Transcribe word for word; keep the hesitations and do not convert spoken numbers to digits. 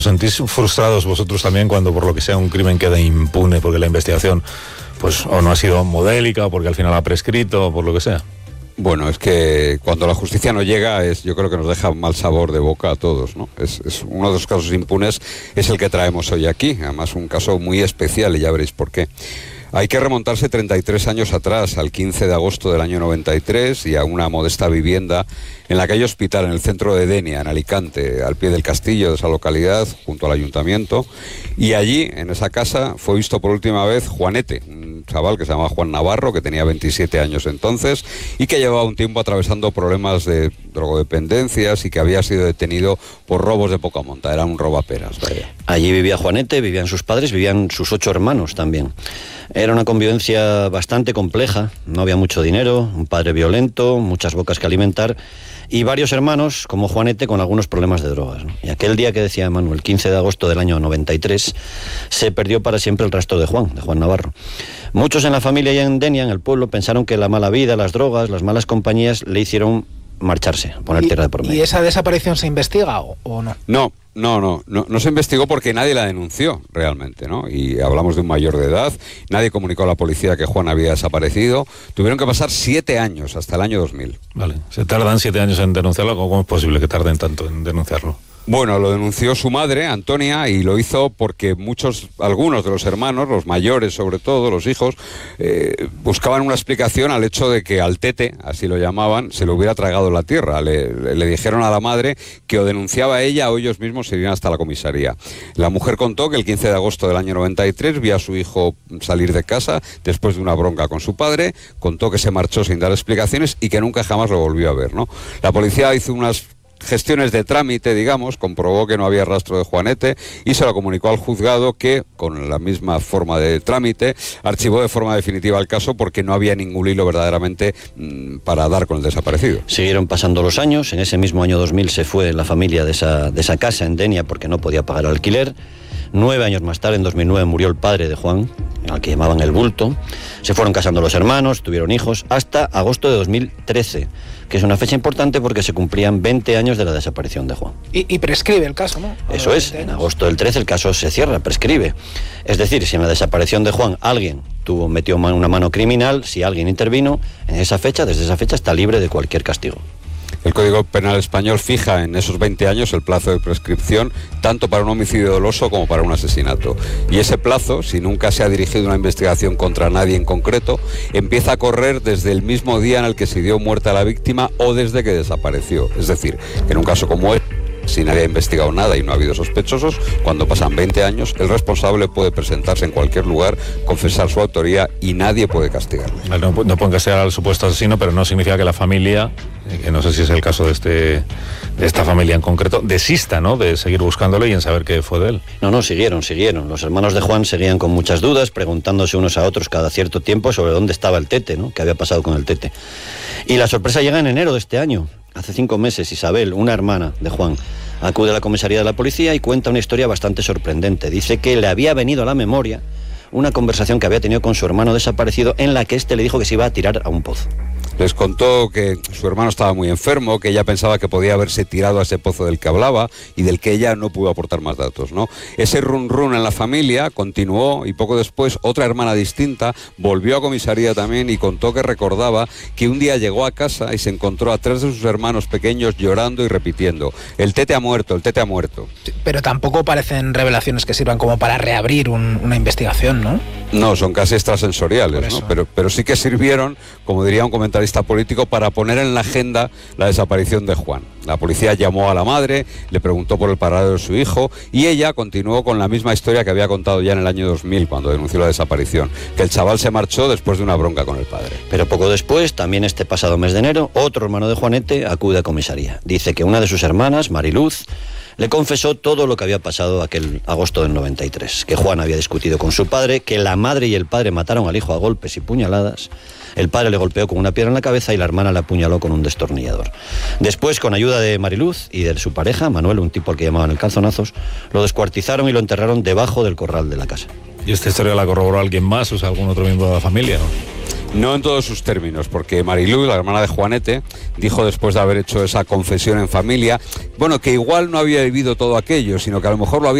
¿Os sentís frustrados vosotros también cuando por lo que sea un crimen queda impune porque la investigación pues o no ha sido modélica o porque al final ha prescrito o por lo que sea? Bueno, es que cuando la justicia no llega, es, yo creo que nos deja un mal sabor de boca a todos, ¿no? Es, es uno de los casos impunes es el que traemos hoy aquí, además un caso muy especial y ya veréis por qué. Hay que remontarse treinta y tres años atrás, al quince de agosto del año noventa y tres, y a una modesta vivienda en la calle Hospital, en el centro de Denia, en Alicante, al pie del castillo de esa localidad, junto al ayuntamiento. Y allí, en esa casa, fue visto por última vez Juanete, un chaval que se llamaba Juan Navarro, que tenía veintisiete años entonces, y que llevaba un tiempo atravesando problemas de drogodependencias y que había sido detenido por robos de poca monta. Era un robaperas, vaya. Allí vivía Juanete, vivían sus padres, vivían sus ocho hermanos también. Era una convivencia bastante compleja, no había mucho dinero, un padre violento, muchas bocas que alimentar y varios hermanos, como Juanete, con algunos problemas de drogas, ¿no? Y aquel día que decía Manuel, quince de agosto del año noventa y tres, se perdió para siempre el rastro de Juan, de Juan Navarro. Muchos en la familia y en Denia, en el pueblo, pensaron que la mala vida, las drogas, las malas compañías le hicieron marcharse, poner tierra de por medio. ¿Y esa desaparición se investiga o, o no? No. No, no, no, no se investigó porque nadie la denunció realmente, ¿no? Y hablamos de un mayor de edad, nadie comunicó a la policía que Juan había desaparecido. Tuvieron que pasar siete años, hasta el año dos mil. Vale, se tardan siete años en denunciarlo, ¿cómo es posible que tarden tanto en denunciarlo? Bueno, lo denunció su madre, Antonia, y lo hizo porque muchos, algunos de los hermanos, los mayores sobre todo, los hijos, eh, buscaban una explicación al hecho de que al tete, así lo llamaban, se le hubiera tragado la tierra. Le, le, le dijeron a la madre que o denunciaba a ella o ellos mismos se irían hasta la comisaría. La mujer contó que el quince de agosto del año noventa y tres vio a su hijo salir de casa después de una bronca con su padre, contó que se marchó sin dar explicaciones y que nunca jamás lo volvió a ver, ¿no? La policía hizo unas gestiones de trámite, digamos, comprobó que no había rastro de Juanete y se lo comunicó al juzgado que, con la misma forma de trámite, archivó de forma definitiva el caso porque no había ningún hilo verdaderamente mmm, para dar con el desaparecido. Siguieron pasando los años, en ese mismo año dos mil se fue la familia de esa, de esa casa en Denia porque no podía pagar el alquiler. Nueve años más tarde, en dos mil nueve, murió el padre de Juan, al que llamaban el Bulto. Se fueron casando los hermanos, tuvieron hijos, hasta agosto de dos mil trece, que es una fecha importante porque se cumplían veinte años de la desaparición de Juan. Y, y prescribe el caso, ¿no? Eso es, en agosto del trece el caso se cierra, prescribe. Es decir, si en la desaparición de Juan alguien tuvo, metió una mano criminal, si alguien intervino, en esa fecha, desde esa fecha está libre de cualquier castigo. El Código Penal español fija en esos veinte años el plazo de prescripción tanto para un homicidio doloso como para un asesinato. Y ese plazo, si nunca se ha dirigido una investigación contra nadie en concreto, empieza a correr desde el mismo día en el que se dio muerte a la víctima o desde que desapareció. Es decir, que en un caso como este, si nadie ha investigado nada y no ha habido sospechosos, cuando pasan veinte años, el responsable puede presentarse en cualquier lugar, confesar su autoría y nadie puede castigarlo. No, no pueden castigar al supuesto asesino, pero no significa que la familia, que no sé si es el caso de este de esta familia en concreto, desista, ¿no?, de seguir buscándolo y en saber qué fue de él. No, no, siguieron, siguieron. Los hermanos de Juan seguían con muchas dudas, preguntándose unos a otros cada cierto tiempo sobre dónde estaba el tete, ¿no?, qué había pasado con el tete. Y la sorpresa llega en enero de este año. Hace cinco meses, Isabel, una hermana de Juan, acude a la comisaría de la policía y cuenta una historia bastante sorprendente. Dice que le había venido a la memoria una conversación que había tenido con su hermano desaparecido en la que éste le dijo que se iba a tirar a un pozo. Les contó que su hermano estaba muy enfermo, que ella pensaba que podía haberse tirado a ese pozo del que hablaba y del que ella no pudo aportar más datos, ¿no? Ese run run en la familia continuó y poco después otra hermana distinta volvió a comisaría también y contó que recordaba que un día llegó a casa y se encontró a tres de sus hermanos pequeños llorando y repitiendo: el tete ha muerto, el tete ha muerto. Sí, pero tampoco parecen revelaciones que sirvan como para reabrir un, una investigación, ¿no? No, son casi extrasensoriales, ¿no? Pero, pero sí que sirvieron, como diría un comentarista político, para poner en la agenda la desaparición de Juan. La policía llamó a la madre, le preguntó por el paradero de su hijo y ella continuó con la misma historia que había contado ya en el año dos mil cuando denunció la desaparición, que el chaval se marchó después de una bronca con el padre. Pero poco después, también este pasado mes de enero, otro hermano de Juanete acude a comisaría. Dice que una de sus hermanas, Mariluz, le confesó todo lo que había pasado aquel agosto del noventa y tres, que Juan había discutido con su padre, que la madre y el padre mataron al hijo a golpes y puñaladas. El padre le golpeó con una piedra en la cabeza y la hermana le apuñaló con un destornillador. Después, con ayuda de Mariluz y de su pareja, Manuel, un tipo al que llamaban el Calzonazos, lo descuartizaron y lo enterraron debajo del corral de la casa. ¿Y esta historia la corroboró alguien más, o sea, algún otro miembro de la familia, no? No en todos sus términos, porque Mariluz, la hermana de Juanete, dijo después de haber hecho esa confesión en familia, bueno, que igual no había vivido todo aquello, sino que a lo mejor lo había